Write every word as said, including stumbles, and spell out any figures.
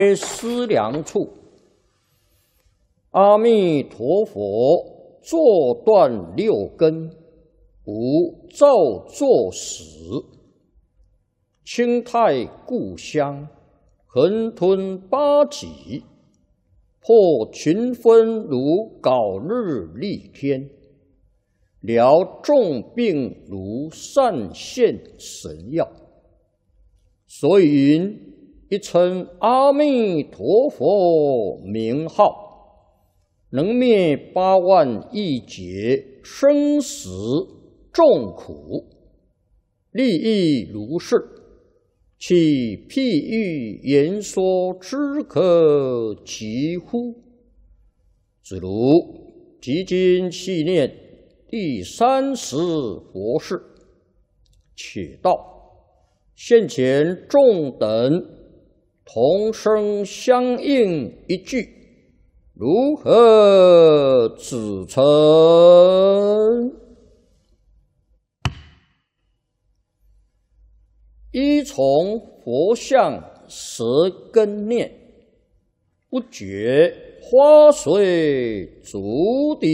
思量处，阿弥陀佛坐断六根，无造作始。清太故乡，横吞八极，破群分如槁日丽天，疗众病如善现神药。所以云。 一称阿弥陀佛名号，能灭八万亿劫生死众苦，利益如是，其譬喻言说之可及乎？子如即今细念第三十佛事，且道现前众等。 同声相应一句，如何指称？依从佛像舌根念，不觉花随足底。